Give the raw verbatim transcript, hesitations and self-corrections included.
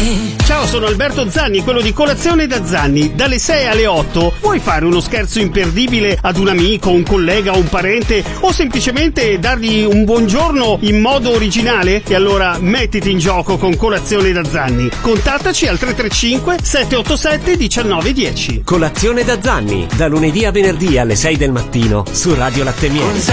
me. Ciao, sono Alberto Zanni, quello di Colazione da Zanni. Dalle sei alle otto vuoi fare uno scherzo imperdibile ad un amico, un collega, un parente o semplicemente dargli un buongiorno in modo originale? E allora mettiti in gioco con Colazione da Zanni. Contattaci al tre tre cinque sette otto sette uno nove uno zero. Colazione da Zanni, da lunedì a venerdì alle sei del mattino su Radio Latte Miele.